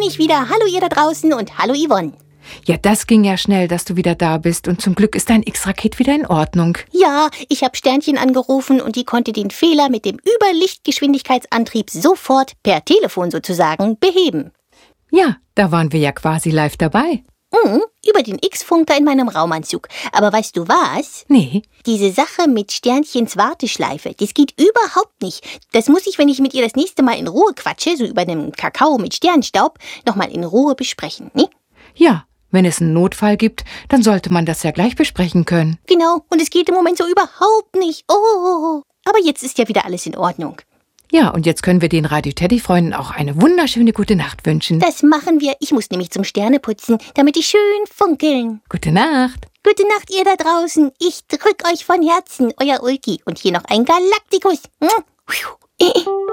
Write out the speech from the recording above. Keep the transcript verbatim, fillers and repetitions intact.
bin ich wieder. Hallo ihr da draußen und hallo Yvonne. Ja, das ging ja schnell, dass du wieder da bist. Und zum Glück ist dein X-Raket wieder in Ordnung. Ja, ich habe Sternchen angerufen und die konnte den Fehler mit dem Überlichtgeschwindigkeitsantrieb sofort, per Telefon sozusagen, beheben. Ja, da waren wir ja quasi live dabei. Mhm, über den X-Funker in meinem Raumanzug. Aber weißt du was? Nee. Diese Sache mit Sternchens Warteschleife, das geht überhaupt nicht. Das muss ich, wenn ich mit ihr das nächste Mal in Ruhe quatsche, so über einem Kakao mit Sternstaub, nochmal in Ruhe besprechen, ne? Ja, wenn es einen Notfall gibt, dann sollte man das ja gleich besprechen können. Genau, und es geht im Moment so überhaupt nicht. Oh, aber jetzt ist ja wieder alles in Ordnung. Ja, und jetzt können wir den Radio-Teddy-Freunden auch eine wunderschöne gute Nacht wünschen. Das machen wir. Ich muss nämlich zum Sterneputzen, damit die schön funkeln. Gute Nacht. Gute Nacht, ihr da draußen. Ich drück euch von Herzen. Euer Ulki. Und hier noch ein Galaktikus.